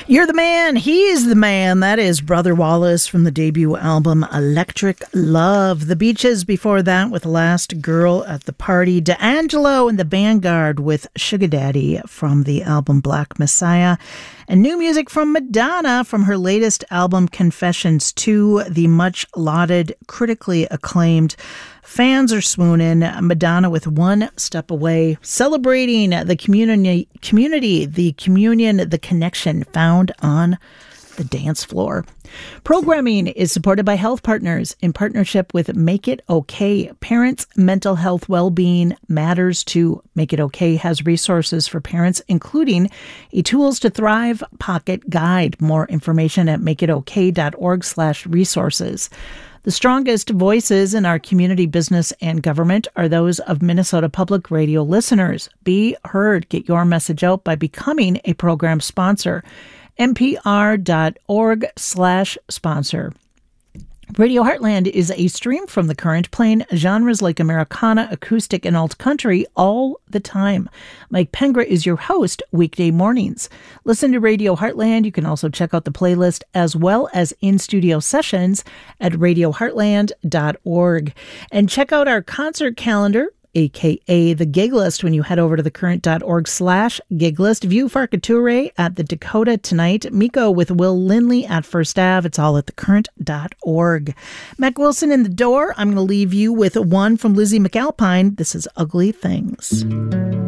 You're the man, he's the man. That is Brother Wallace from the debut album Electric Love. The Beaches before that with Last Girl at the Party. D'Angelo and the Vanguard with Sugar Daddy from the album Black Messiah. And new music from Madonna from her latest album Confessions 2, the much lauded, critically acclaimed. Fans are swooning. Madonna with One Step Away, celebrating the community, the communion, the connection found on the dance floor. Programming is supported by Health Partners in partnership with Make It Okay. Parents' mental health well-being matters too. Make It Okay has resources for parents, including a Tools to Thrive pocket guide. More information at makeitok.org/resources. The strongest voices in our community, business, and government are those of Minnesota Public Radio listeners. Be heard. Get your message out by becoming a program sponsor. npr.org/sponsor. Radio Heartland is a stream from the current, playing genres like Americana, acoustic, and alt country all the time. Mike Pengra is your host weekday mornings. Listen to Radio Heartland. You can also check out the playlist as well as in-studio sessions at radioheartland.org. And check out our concert calendar, aka the gig list, when you head over to thecurrent.org/gig list. View Farkature at the Dakota tonight. Miko with Will Lindley at First Ave. It's all at thecurrent.org. Mac Wilson in the door. I'm going to leave you with one from Lizzie McAlpine. This is Ugly Things.